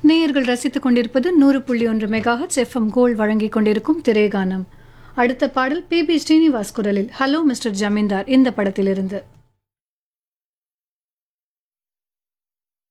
நேயர்கள் ரசித்துக் கொண்டிருப்பது 100.1 மெகாஹெர்ட்ஸ் எஃப்எம் கோல்ட் வழங்கிக் கொண்டிருக்கும் திரைகானம். அடுத்த பாடல் பி ஸ்ரீனிவாஸ் குரலில் ஹலோ மிஸ்டர் ஜமீன்தார் இந்த படத்திலிருந்து.